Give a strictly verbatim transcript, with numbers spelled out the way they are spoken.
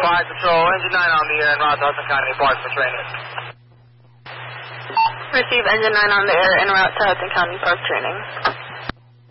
Fire Patrol, Engine nine on the air en route to Hudson County Park for training. Receive Engine nine on the air en route to Hudson County Park training.